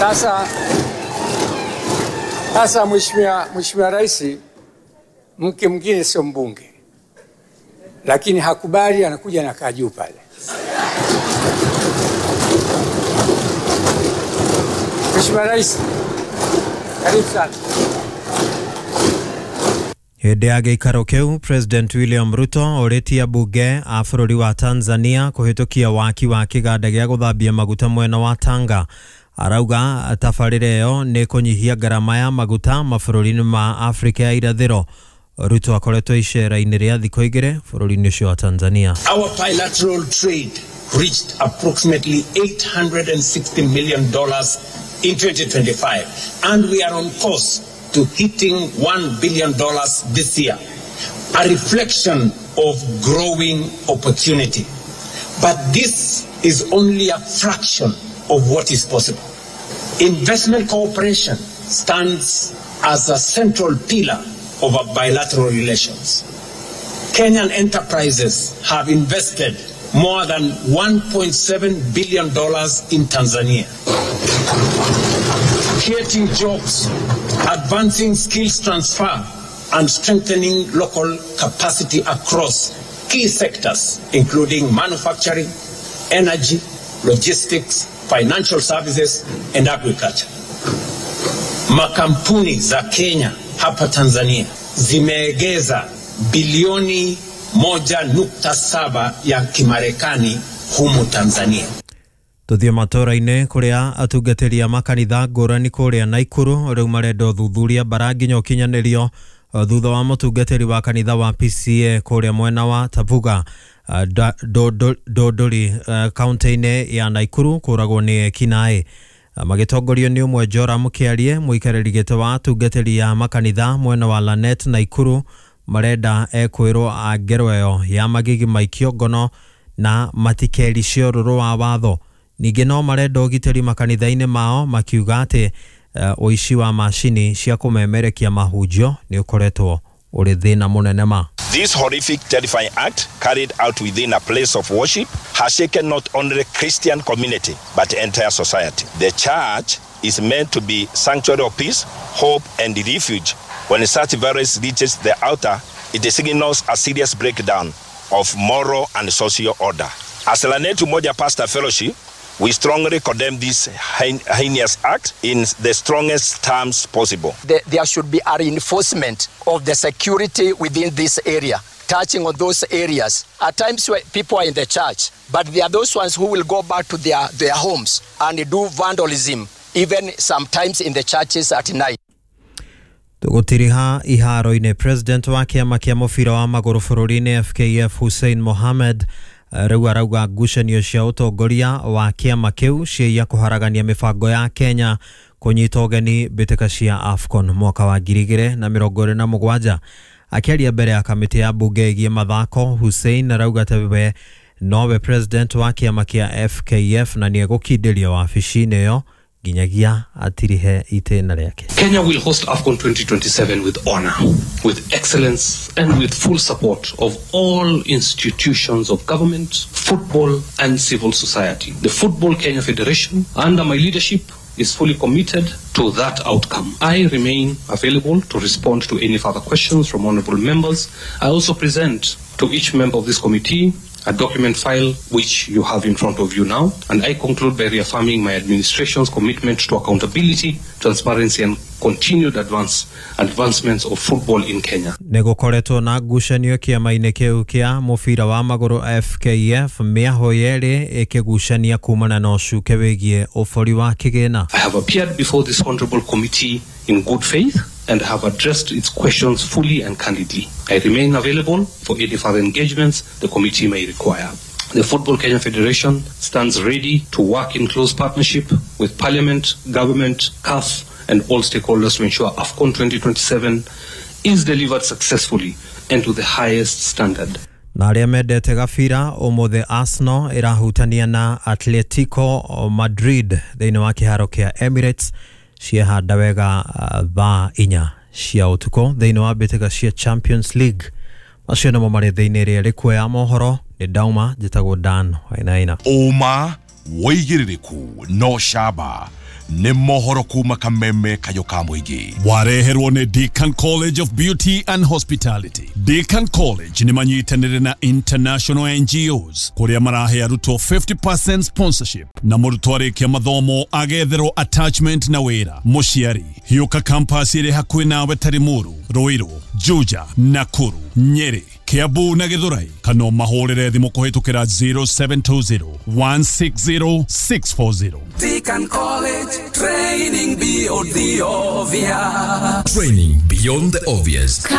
Sasa Mheshimiwa Rais, mke mwingine sio mbunge, lakini hakubali, anakuja na kaa juu pale. Mheshimiwa Rais, karibu sana. Hĩndĩ ya gĩikaro kĩu, President William Ruto oretia bunge a bũrũri wa Tanzania kũhĩtũkia waki wa kĩganda gĩa gũthambia maguta mwena wa Tanga. Arauga tabarĩra ĩyo nĩ kũnyihia ngarama ya maguta mabũrũri-inĩ ma Afrika ya irathĩro. Ruto akoretwo icera-inĩ rĩa thikũ igĩrĩ bũrũri-inĩ ũcio wa Tanzania. Our bilateral trade reached approximately $860 million in 2025, and we are on course to hitting $1 billion this year, a reflection of growing opportunity. But this is only a fraction of what is possible. Investment cooperation stands as a central pillar of our bilateral relations. Kenyan enterprises have invested more than $1.7 billion in Tanzania, creating jobs, advancing skills transfer, and strengthening local capacity across key sectors, including manufacturing, energy, logistics, financial services, and agriculture. Makampuni za Kenya hapa Tanzania zimeegeza bilioni 1.7 ya Kimarekani humu Tanzania. Tuthie matora-inĩ kũrĩa atungatĩri a makanitha ngũrani kũrĩa Naikuru rĩu marenda ũthuthuria bara nginya ũkinyanĩrio thutha wa mũtungatĩri wa kanitha wa PCA kũrĩa mwena wa Tabuga Dodori kaunti-inĩ ya Naikuru kũragwo nĩ ekinaĩ. Magĩtongorio nĩ ũmwe Joram Kĩarie, mũikarĩri gĩtĩ wa atungatĩri ya makanitha mwena wa Lanet Naikuru, marenda ekwĩrwo ngero ĩyo ya magigi maikio ngono na matikeri ciororo wa watho. Ningĩ no marenda ũgitĩri makanitha-inĩ mao makiuga atĩ ũici wa macini cia kũmemerekia mahunjio nĩ ũkoretwo ũrĩ thĩna mũnene ma. This horrific, terrifying act carried out within a place of worship has shaken not only the Christian community but the entire society. The church is meant to be sanctuary of peace, hope, and refuge. When such violence reaches the altar, it signals a serious breakdown of moral and social order. As Lanet Umoja Pastor Fellowship, we strongly condemn this heinous act in the strongest terms possible. There should be a reinforcement of the security within this area, touching on those areas. At times where people are in the church, but there are those ones who will go back to their homes and do vandalism, even sometimes in the churches at night. Tugutiriha iharo-inĩ President wa kĩama kĩa mũbira wa magũrũ bũrũri-inĩ FKF Hussein Mohamed rĩu arauga ngucanio cia ũtongoria wa kĩama kĩu cia kũharagania mĩbango ya Kenya kũnyita ũgeni mbĩtĩka cia AFCON mwaka wa 2027. Akĩaria mbere ya kamĩtĩ ya mbunge ĩgiĩ mathako, Hussein arauga atĩ nowe President wa kĩama kĩa FKF na nĩegũkindĩria wabici-inĩ ĩyo ginyagia atirihe itena rĩake. Kenya will host AFCON 2027 with honor, with excellence, and with full support of all institutions of government, football, and civil society. The Football Kenya Federation, under my leadership, is fully committed to that outcome. I remain available to respond to any further questions from honorable members. I also present to each member of this committee a document file which you have in front of you now, and I conclude by reaffirming my administration's commitment to accountability, transparency, and continued advancements of football in Kenya. Negokoretwo na ngucanio kĩama-inĩ kĩu kĩa mũbira wa magũrũ FKF mĩaho yerĩ ĩkĩgucania kumana na ũcuke wĩgiĩ ũbori wa kĩgĩna. I have appeared before this honorable committee in good faith and have addressed its questions fully and candidly. I remain available for any further engagements the committee may require. The Football Kenya Federation stands ready to work in close partnership with Parliament, Government, CAF, and all stakeholders to ensure AFCON 2027 is delivered successfully and to the highest standard. Na arĩa mendete gabira ũmũthĩ Arsenal ĩrahutania na Atletico Madrid thĩinĩ wa kĩharo kĩa Emirates ciehanda wega thaa 4 cia ũtukũ thĩinĩ wa mbĩtĩka cia Champions League. Macio namo marĩ thĩinĩ rĩa rĩkuo ya mohoro nĩ Dauma njĩtagwo Dan Wainaina. Oma woigĩrĩrĩku no shaba nĩ mohoro kuma Kameme kayo ka mũingĩ. Wareherwo nĩ Deakin College of Beauty and Hospitality. Deakin College nĩ manyitanĩre na international NGOs kũrĩa marahe arutwo 50% sponsorship na mũrutwo arĩkia mathomo agetherwo attachment na wĩra. Mũciari hiũka campus ĩrĩ hakuhĩ nawe Tarimuru, Ruiru, Juja, Nakuru, Nyeri, Kiambu na Githurai. Kana mahũrĩre thimũ kũhĩtũkĩra 0720 160 640. Deakin College, training beyond the obvious. Training beyond the obvious.